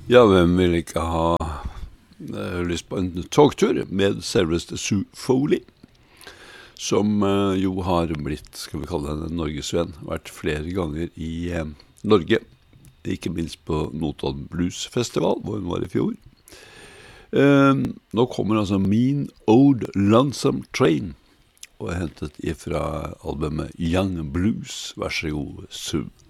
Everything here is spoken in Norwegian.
Ja, hvem vil ikke ha lyst på en togtur med selveste Sue Foley, som jo har blitt, skal vi kalle henne, Norgesvenn, vært flere ganger i Norge, ikke minst på Notodden Blues Festival, hvor hun var i fjor. Nå kommer altså Mean Old Lonesome Train, og er hentet ifra albumet Young Blues. Vær så god, Sue.